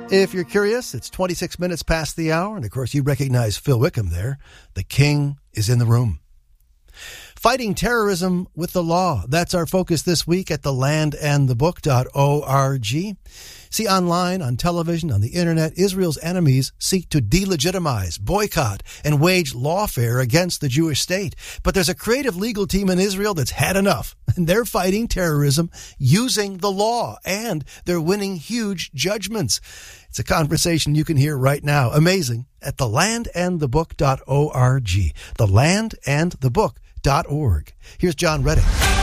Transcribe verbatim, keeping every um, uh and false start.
If you're curious, it's twenty-six minutes past the hour, and of course you recognize Phil Wickham there. The king is in the room. Fighting terrorism with the law. That's our focus this week at the land and the book dot org. See, online, on television, on the internet, Israel's enemies seek to delegitimize, boycott, and wage lawfare against the Jewish state. But there's a creative legal team in Israel that's had enough, and they're fighting terrorism using the law, and they're winning huge judgments. It's a conversation you can hear right now. Amazing. At the land and the book dot org. the land and the book dot org. Here's John Reddick.